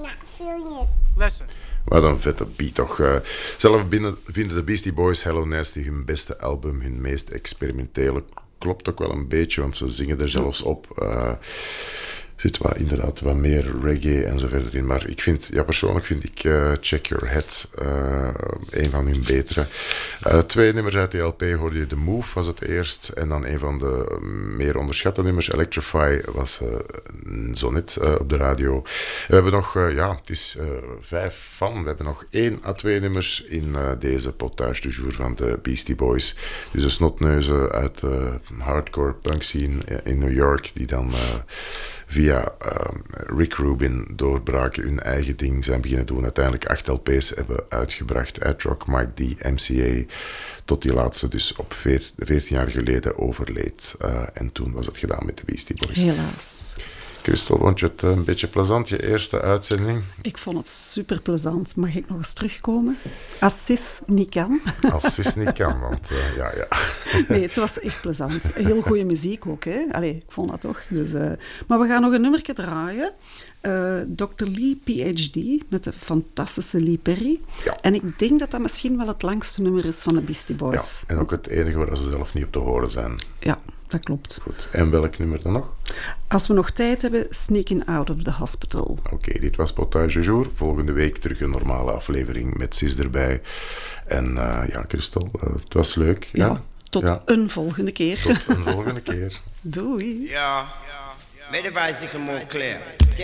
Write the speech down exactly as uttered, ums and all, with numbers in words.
Listen. Wat een vette beat toch. Uh, zelf binnen, vinden de Beastie Boys Hello Nasty hun beste album, hun meest experimentele. Klopt ook wel een beetje, want ze zingen er zelfs op. Uh, zit wat, inderdaad wat meer reggae en zo verder in. Maar ik vind, ja, persoonlijk vind ik uh, Check Your Head uh, een van hun betere. Uh, twee nummers uit de L P hoorde je. The Move was het eerst. En dan een van de meer onderschatte nummers, Electrify, was uh, zo net uh, op de radio. We hebben nog, uh, ja, het is uh, vijf van. We hebben nog één à twee nummers in uh, deze potage du jour van de Beastie Boys. Dus de snotneuzen uit de uh, hardcore punk scene in New York, die dan uh, via uh, Rick Rubin doorbraken, hun eigen ding zijn beginnen doen. Uiteindelijk acht L P's hebben uitgebracht. Ad Rock, Mike D, M C A, tot die laatste dus op veertien jaar geleden overleed. Uh, en toen was het gedaan met de Beastie Boys. Helaas. Christel, vond je het een beetje plezant, je eerste uitzending? Ik vond het super plezant. Mag ik nog eens terugkomen? Als Sis niet kan. Als Sis niet kan, want uh, ja, ja. Nee, het was echt plezant. Heel goede muziek ook, hè? Allee, ik vond dat toch. Dus, uh... Maar we gaan nog een nummertje draaien. Uh, dokter Lee, P H D, met de fantastische Lee Perry. Ja. En ik denk dat dat misschien wel het langste nummer is van de Beastie Boys. Ja, en ook het enige waar ze zelf niet op te horen zijn. Ja, dat klopt. Goed. En welk nummer dan nog? Als we nog tijd hebben, Sneaking Out of the Hospital. Oké, okay, dit was Potage du Jour. Volgende week terug een normale aflevering met Sis erbij. En uh, ja, Christel, uh, het was leuk. Ja, ja tot ja. een volgende keer. Tot een volgende keer. Doei. Ja, yeah, yeah. Made the bicycle more clear.